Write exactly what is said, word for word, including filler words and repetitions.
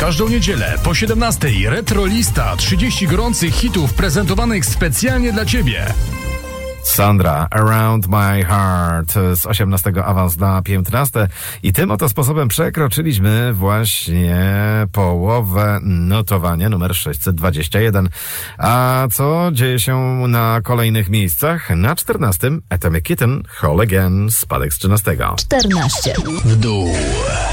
każdą niedzielę po siedemnastej Retrolista, trzydzieści gorących hitów prezentowanych specjalnie dla Ciebie. Sandra, Around My Heart z osiemnastego awans na piętnaste i tym oto sposobem przekroczyliśmy właśnie połowę notowania numer sześćset dwadzieścia jeden. A co dzieje się na kolejnych miejscach? Na czternastym Atomic Kitten, Whole Again, spadek z trzynastego. czternaście. W dół.